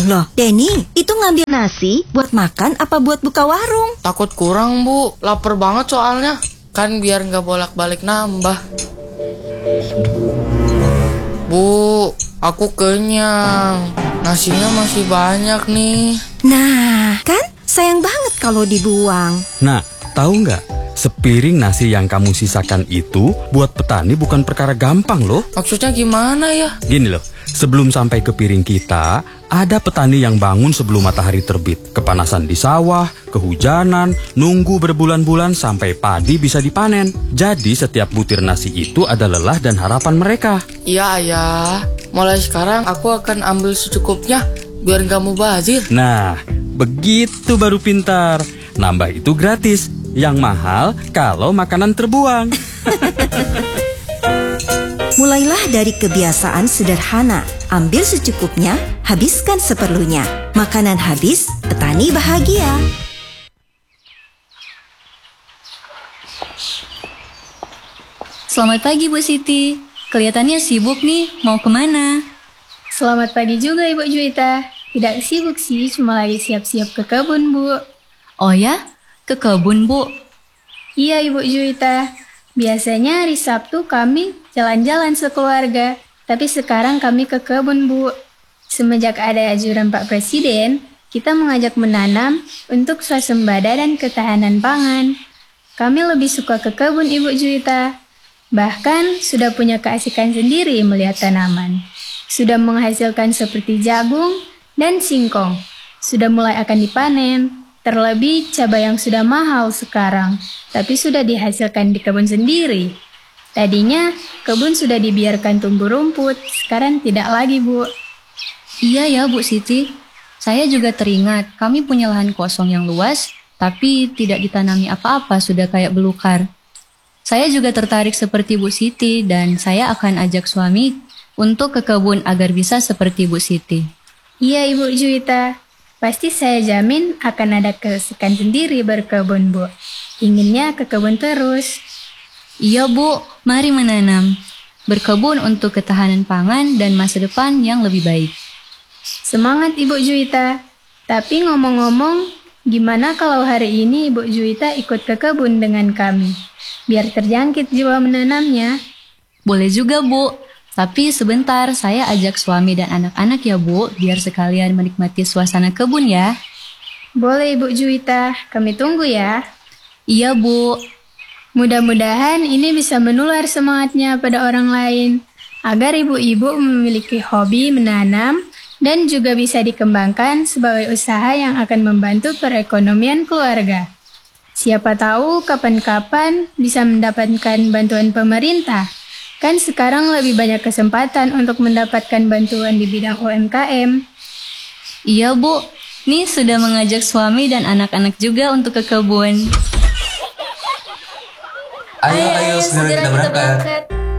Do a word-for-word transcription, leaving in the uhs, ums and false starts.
Loh, Denny, itu ngambil nasi buat makan apa buat buka warung? Takut kurang, Bu. Lapar banget soalnya. Kan biar nggak bolak-balik nambah. Bu, aku kenyang. Nasinya masih banyak nih. Nah, kan sayang banget kalau dibuang. Nah, tahu nggak? Sepiring nasi yang kamu sisakan itu buat petani bukan perkara gampang loh. Maksudnya gimana ya? Gini loh, sebelum sampai ke piring kita, ada petani yang bangun sebelum matahari terbit. Kepanasan di sawah, kehujanan, nunggu berbulan-bulan sampai padi bisa dipanen. Jadi setiap butir nasi itu ada lelah dan harapan mereka. Iya, Ayah. Mulai sekarang aku akan ambil secukupnya biar nggak mubazir. Nah, begitu baru pintar. Nambah itu gratis. Yang mahal kalau makanan terbuang. Mulailah dari kebiasaan sederhana. Ambil secukupnya, habiskan seperlunya. Makanan habis, petani bahagia. Selamat pagi Bu Siti. Kelihatannya sibuk nih, mau kemana? Selamat pagi juga Ibu Juwita. Tidak sibuk sih, cuma lagi siap-siap ke kebun, Bu. Oh ya? Ke kebun, Bu? Iya, Ibu Juwita. Biasanya hari Sabtu kami jalan-jalan sekeluarga, tapi sekarang kami ke kebun, Bu. Semenjak ada anjuran Pak Presiden, kita mengajak menanam untuk swasembada dan ketahanan pangan. Kami lebih suka ke kebun, Ibu Juwita. Bahkan sudah punya keasikan sendiri melihat tanaman. Sudah menghasilkan seperti jagung dan singkong. Sudah mulai akan dipanen. Terlebih cabai yang sudah mahal sekarang, tapi sudah dihasilkan di kebun sendiri. Tadinya kebun sudah dibiarkan tumbuh rumput, sekarang tidak lagi, Bu. Iya ya Bu Siti, saya juga teringat kami punya lahan kosong yang luas, tapi tidak ditanami apa-apa, sudah kayak belukar. Saya juga tertarik seperti Bu Siti dan saya akan ajak suami untuk ke kebun agar bisa seperti Bu Siti. Iya Ibu Juwita. Pasti saya jamin akan ada keasikan sendiri berkebun, Bu. Inginnya ke kebun terus. Iya, Bu. Mari menanam. Berkebun untuk ketahanan pangan dan masa depan yang lebih baik. Semangat, Ibu Juwita. Tapi ngomong-ngomong, gimana kalau hari ini Ibu Juwita ikut ke kebun dengan kami? Biar terjangkit jiwa menanamnya. Boleh juga, Bu. Tapi sebentar, saya ajak suami dan anak-anak ya Bu, biar sekalian menikmati suasana kebun ya. Boleh Ibu Juwita, kami tunggu ya. Iya Bu. Mudah-mudahan ini bisa menular semangatnya pada orang lain, agar ibu-ibu memiliki hobi menanam dan juga bisa dikembangkan sebagai usaha yang akan membantu perekonomian keluarga. Siapa tahu kapan-kapan bisa mendapatkan bantuan pemerintah. Kan sekarang lebih banyak kesempatan untuk mendapatkan bantuan di bidang U M K M. Iya Bu, nih sudah mengajak suami dan anak-anak juga untuk ke kebun. Ayo, ayo, segera kita berangkat.